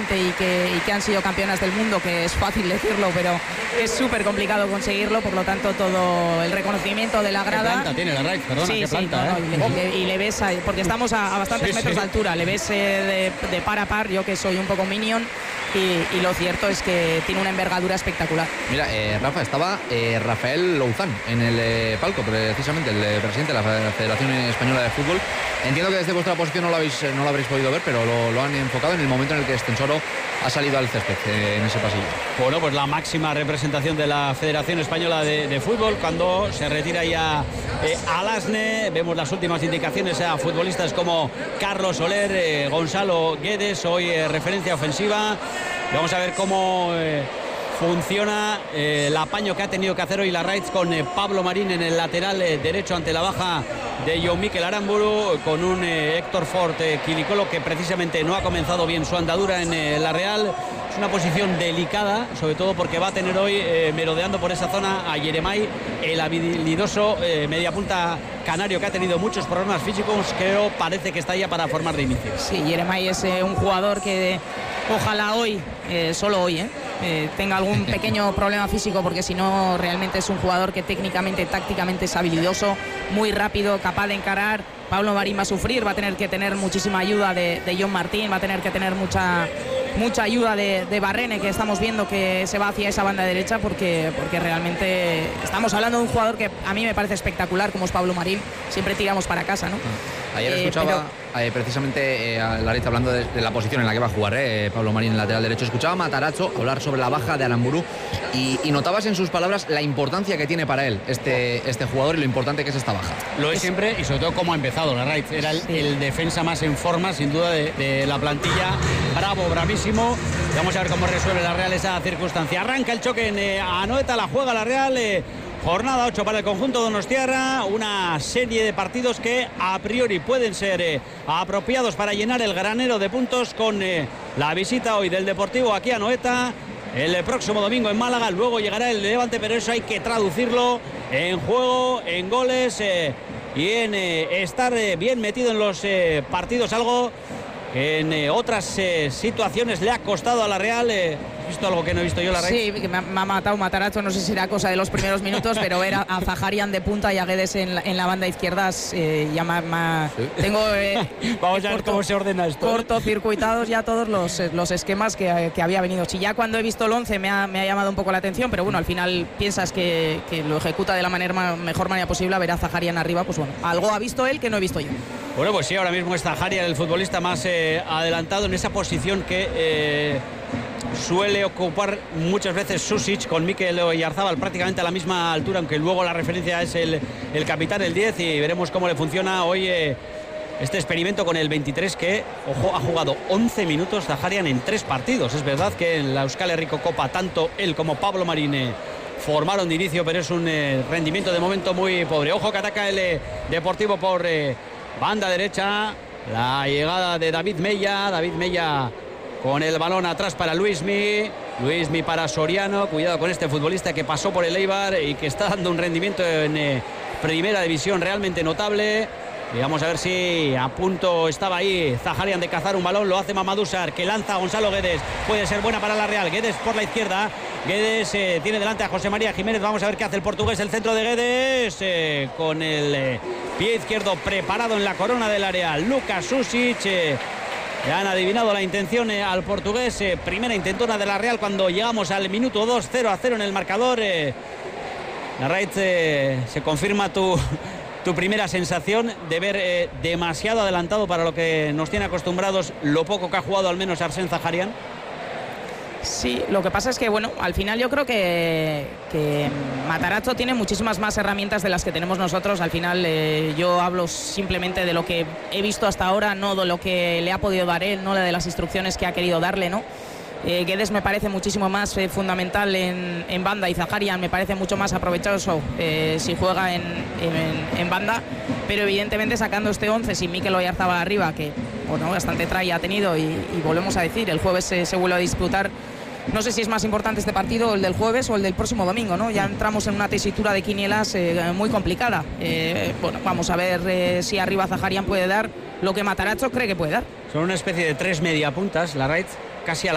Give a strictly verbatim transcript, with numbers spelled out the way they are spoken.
recientemente y que, y que han sido campeonas del mundo, que es fácil decirlo, pero es súper complicado conseguirlo, por lo tanto todo el reconocimiento de la grada. ¿Qué planta tiene la Raid? Perdona, sí, qué sí, planta, no, no, ¿eh? y, le, y, le, y le ves, a, porque estamos a, a bastantes sí, metros sí. de altura, le ves eh, de, de par a par, yo que soy un poco minion, y, y lo cierto es que tiene una envergadura espectacular. Mira, eh, Rafa, estaba eh, Rafael Louzán en el eh, palco, precisamente el eh, presidente de la Federación Española de Fútbol. Entiendo que desde vuestra posición no lo, habéis, no lo habréis podido ver, pero lo, lo han enfocado en el momento en el que Extensoro ha salido al césped, eh, en ese pasillo. Bueno, pues la máxima representación de la Federación Española de, de Fútbol, cuando se retira ya eh, Alasne. Vemos las últimas indicaciones a futbolistas como Carlos Soler, eh, Gonzalo Guedes, hoy eh, referencia ofensiva. Vamos a ver cómo eh, funciona eh, el apaño que ha tenido que hacer hoy la Raids con eh, Pablo Marín en el lateral eh, derecho ante la baja de John Mikel Aramburu, con un eh, Héctor Fort eh, Quilicolo que precisamente no ha comenzado bien su andadura en eh, la Real. Es una posición delicada, sobre todo porque va a tener hoy eh, merodeando por esa zona a Yeremay, el habilidoso eh, mediapunta canario que ha tenido muchos problemas físicos, creo parece que está ya para formar de inicio. Sí, Yeremay es eh, un jugador que ojalá hoy, eh, solo hoy, eh, eh, tenga algún pequeño problema físico, porque si no realmente es un jugador que técnicamente, tácticamente es habilidoso, muy rápido, capaz de encarar. Pablo Marín va a sufrir, va a tener que tener muchísima ayuda de, de John Martín, va a tener que tener mucha mucha ayuda de, de Barrene, que estamos viendo que se va hacia esa banda derecha, porque, porque realmente estamos hablando de un jugador que a mí me parece espectacular, como es Pablo Marín. Siempre tiramos para casa, ¿no? Ayer Eh, escuchaba pero... eh, precisamente eh, a Larita hablando de, de la posición en la que va a jugar eh, Pablo Marín, en el lateral derecho. Escuchaba a Matarazzo hablar sobre la baja de Aramburu y, y notabas en sus palabras la importancia que tiene para él este, este jugador y lo importante que es esta baja. Lo es siempre, y sobre todo cómo ha empezado la Raids. Era el, el defensa más en forma, sin duda, de, de la plantilla. Bravo, bravísimo. Vamos a ver cómo resuelve la Real esa circunstancia. Arranca el choque en eh, Anoeta, la juega la Real. Eh, jornada ocho para el conjunto donostiarra. Una serie de partidos que a priori pueden ser eh, apropiados para llenar el granero de puntos, con eh, la visita hoy del Deportivo aquí a Anoeta. El próximo domingo en Málaga, luego llegará el Levante, pero eso hay que traducirlo en juego, en goles eh, y en eh, estar eh, bien metido en los eh, partidos, algo que en eh, otras eh, situaciones le ha costado a la Real. Eh, ¿Has visto algo que no he visto yo, la Real? Sí, que me ha, me ha matado Matarazzo, no sé si será cosa de los primeros minutos, pero ver a, a Zaharian de punta y a Guedes en la, en la banda izquierda, eh, ya ma, ma, ¿Sí? tengo... Eh, Vamos a ver corto, cómo se ordena esto. Cortocircuitados ya todos los, los esquemas que, que había venido. Si ya cuando he visto el once me ha, me ha llamado un poco la atención, pero bueno, al final piensas que, que lo ejecuta de la manera, mejor manera posible. A ver a Zaharian arriba, pues bueno, algo ha visto él que no he visto yo. Bueno, pues sí, ahora mismo es Zaharian el futbolista más eh, adelantado en esa posición que eh, suele ocupar muchas veces Susic, con Mikel Oyarzábal prácticamente a la misma altura, aunque luego la referencia es el, el capitán, el diez, y veremos cómo le funciona hoy eh, este experimento con el veintitrés, que, ojo, ha jugado once minutos Zaharian en tres partidos. Es verdad que en la Euskal Herriko Copa tanto él como Pablo Marín eh, formaron de inicio, pero es un eh, rendimiento de momento muy pobre. Ojo que ataca el eh, Deportivo por eh, banda derecha. La llegada de David Mella. David Mella con el balón atrás para Luismi. Luismi para Soriano. Cuidado con este futbolista que pasó por el Eibar y que está dando un rendimiento en eh, primera división realmente notable. Y vamos a ver si a punto estaba ahí Zaharian de cazar un balón. Lo hace Mamadou Sarr, que lanza a Gonzalo Guedes. Puede ser buena para la Real. Guedes por la izquierda. Guedes eh, tiene delante a José María Jiménez. Vamos a ver qué hace el portugués. El centro de Guedes eh, con el eh, pie izquierdo preparado en la corona del área. Lucas Susic. Eh, Le han adivinado la intención eh, al portugués. Eh, primera intentona de la Real cuando llegamos al minuto dos, cero a cero en el marcador. Eh, la Real eh, se confirma tu... tu primera sensación de ver eh, demasiado adelantado para lo que nos tiene acostumbrados, lo poco que ha jugado al menos Arsène Zaharian. Sí, lo que pasa es que, bueno, al final yo creo que, que Matarazzo tiene muchísimas más herramientas de las que tenemos nosotros. Al final eh, yo hablo simplemente de lo que he visto hasta ahora, no de lo que le ha podido dar él, no de las instrucciones que ha querido darle, ¿no? Eh, Guedes me parece muchísimo más eh, fundamental en, en banda, y Zaharian me parece mucho más aprovechoso eh, si juega en, en, en banda, pero evidentemente sacando este once sin Mikel Oyarzábal arriba, que bueno, bastante try ha tenido, y, y volvemos a decir, el jueves se, se vuelve a disputar. No sé si es más importante este partido, el del jueves o el del próximo domingo, ¿no? Ya entramos en una tesitura de quinielas eh, muy complicada. Eh, bueno, vamos a ver eh, si arriba Zaharian puede dar lo que Matarazzo cree que puede dar. Son una especie de tres mediapuntas, la Raiz, casi a la